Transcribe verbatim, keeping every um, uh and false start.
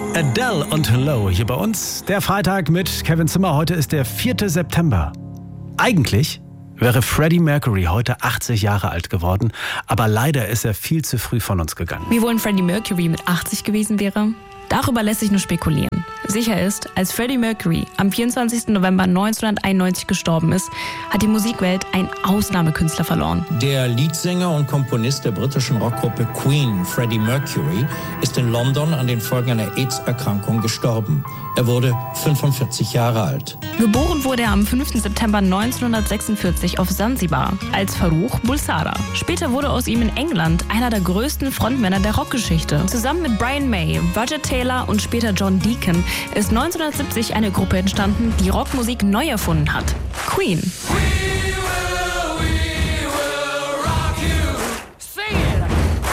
Adele und Hello hier bei uns. Der Freitag mit Kevin Zimmer. Heute ist der vierte September. Eigentlich wäre Freddie Mercury heute achtzig Jahre alt geworden, aber leider ist er viel zu früh von uns gegangen. Wie wohl ein Freddie Mercury mit achtzig gewesen wäre? Darüber lässt sich nur spekulieren. Sicher ist, als Freddie Mercury am vierundzwanzigsten November neunzehnhunderteinundneunzig gestorben ist, hat die Musikwelt einen Ausnahmekünstler verloren. Der Leadsänger und Komponist der britischen Rockgruppe Queen, Freddie Mercury, ist in London an den Folgen einer AIDS-Erkrankung gestorben. Er wurde fünfundvierzig Jahre alt. Geboren wurde er am fünften September neunzehnhundertsechsundvierzig auf Sansibar als Farrukh Bulsara. Später wurde aus ihm in England einer der größten Frontmänner der Rockgeschichte. Zusammen mit Brian May, Roger Taylor und später John Deacon ist neunzehnhundertsiebzig eine Gruppe entstanden, die Rockmusik neu erfunden hat. Queen. Queen.